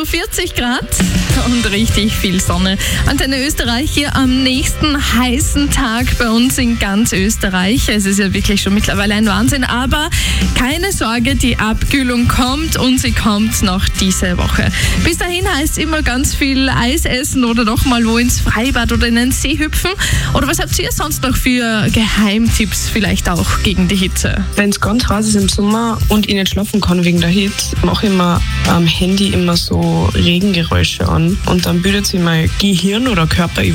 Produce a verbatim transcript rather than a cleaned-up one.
so vierzig Grad und richtig viel Sonne. Antenne Österreich hier am nächsten heißen Tag bei uns in ganz Österreich. Es ist ja wirklich schon mittlerweile ein Wahnsinn, aber keine Sorge, die Abkühlung kommt und sie kommt noch diese Woche. Bis dahin heißt es immer ganz viel Eis essen oder doch mal wo ins Freibad oder in den See hüpfen. Oder was habt ihr sonst noch für Geheimtipps vielleicht auch gegen die Hitze? Wenn es ganz heiß ist im Sommer und ich nicht schlafen kann wegen der Hitze, mache ich mir am Handy immer so Regengeräusche an und dann bildet sich mein Gehirn oder Körper